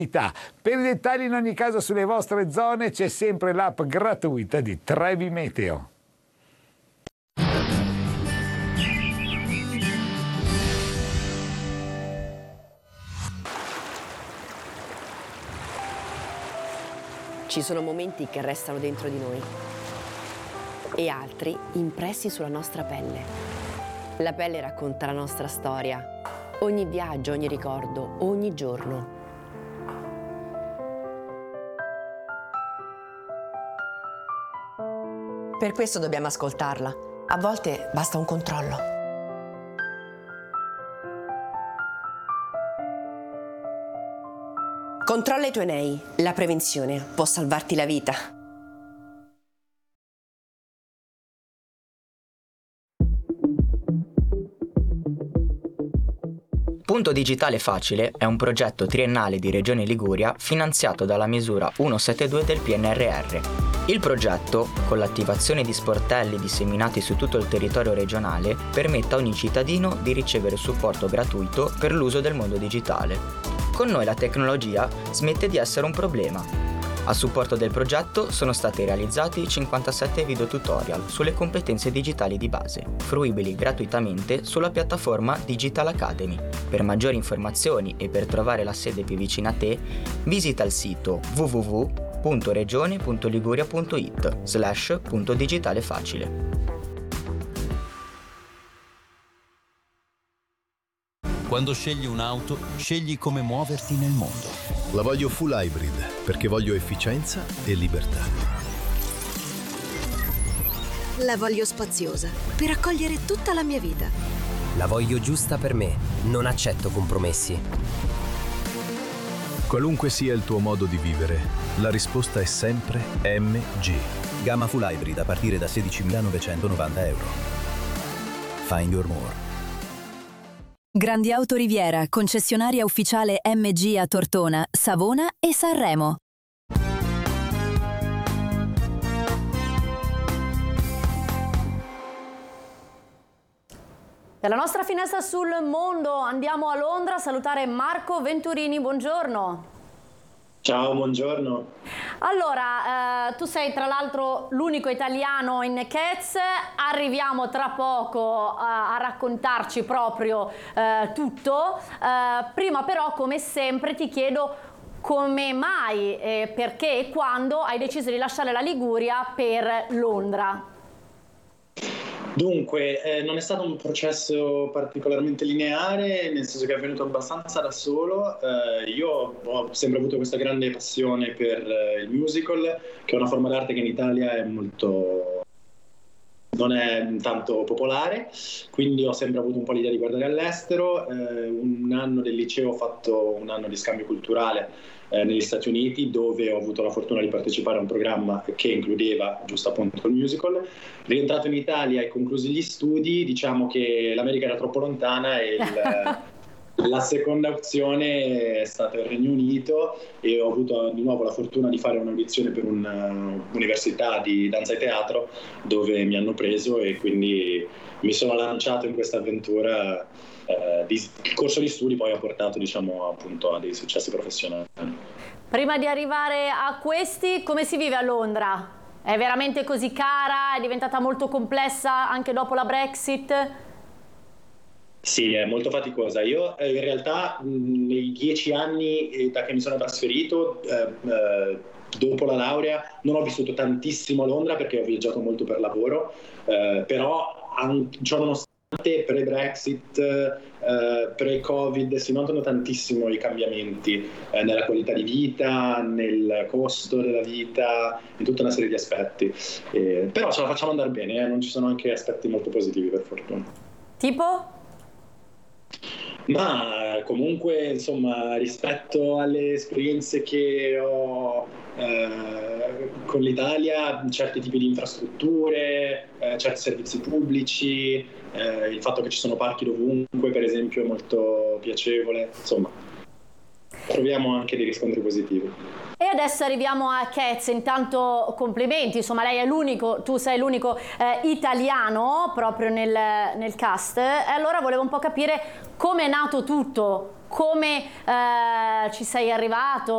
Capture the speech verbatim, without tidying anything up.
Per i dettagli in ogni caso sulle vostre zone c'è sempre l'app gratuita di Trevi Meteo. Ci sono momenti che restano dentro di noi e altri impressi sulla nostra pelle. La pelle racconta la nostra storia, ogni viaggio, ogni ricordo, ogni giorno. Per questo dobbiamo ascoltarla. A volte basta un controllo. Controlla i tuoi nei. La prevenzione può salvarti la vita. Punto Digitale Facile è un progetto triennale di Regione Liguria finanziato dalla misura centosettantadue del P N R R. Il progetto, con l'attivazione di sportelli disseminati su tutto il territorio regionale, permette a ogni cittadino di ricevere supporto gratuito per l'uso del mondo digitale. Con noi la tecnologia smette di essere un problema. A supporto del progetto sono stati realizzati cinquantasette video tutorial sulle competenze digitali di base, fruibili gratuitamente sulla piattaforma Digital Academy. Per maggiori informazioni e per trovare la sede più vicina a te, visita il sito w w w punto regione punto liguria punto it slash punto digitale facile. Quando scegli un'auto, scegli come muoverti nel mondo. La voglio full hybrid perché voglio efficienza e libertà. La voglio spaziosa per accogliere tutta la mia vita. La voglio giusta per me, non accetto compromessi. Qualunque sia il tuo modo di vivere, la risposta è sempre M G. Gamma full hybrid a partire da sedicimilanovecentonovanta euro. Find your more. Grandi Auto Riviera, concessionaria ufficiale M G a Tortona, Savona e Sanremo. Per la nostra finestra sul mondo andiamo a Londra a salutare Marco Venturini, buongiorno. Ciao, buongiorno. Allora, eh, tu sei tra l'altro l'unico italiano in Cats, arriviamo tra poco eh, a raccontarci proprio eh, tutto. Eh, prima però, come sempre, ti chiedo come mai, eh, perché e quando hai deciso di lasciare la Liguria per Londra. Dunque, eh, non è stato un processo particolarmente lineare, nel senso che è avvenuto abbastanza da solo. Eh, io ho sempre avuto questa grande passione per eh, il musical, che è una forma d'arte che in Italia è molto... non è tanto popolare, quindi ho sempre avuto un po' l'idea di guardare all'estero. Eh, un anno del liceo ho fatto un anno di scambio culturale eh, negli Stati Uniti, dove ho avuto la fortuna di partecipare a un programma che includeva giusto appunto il musical. Rientrato in Italia e conclusi gli studi, diciamo che l'America era troppo lontana e il, la seconda opzione è stato il Regno Unito, e ho avuto di nuovo la fortuna di fare un'audizione per un'università di danza e teatro, dove mi hanno preso, e quindi mi sono lanciato in questa avventura. Eh, di, il corso di studi poi ha portato, diciamo, appunto a dei successi professionali. Prima di arrivare a questi, come si vive a Londra? È veramente così cara? È diventata molto complessa anche dopo la Brexit? Sì, è molto faticosa. Io eh, in realtà mh, nei dieci anni eh, da che mi sono trasferito, eh, eh, dopo la laurea, non ho vissuto tantissimo a Londra perché ho viaggiato molto per lavoro, eh, però ciò nonostante pre-Brexit, eh, pre-Covid si notano tantissimo i cambiamenti eh, nella qualità di vita, nel costo della vita, in tutta una serie di aspetti. Eh, però ce la facciamo andare bene, eh, non ci sono anche aspetti molto positivi, per fortuna. Tipo? Ma comunque, insomma, rispetto alle esperienze che ho eh, con l'Italia, certi tipi di infrastrutture, eh, certi servizi pubblici, eh, il fatto che ci sono parchi dovunque, per esempio, è molto piacevole. Insomma, troviamo anche dei riscontri positivi. E adesso arriviamo a Cats. Intanto complimenti, insomma lei è l'unico, tu sei l'unico eh, italiano proprio nel, nel cast. E allora volevo un po' capire come è nato tutto, come eh, ci sei arrivato.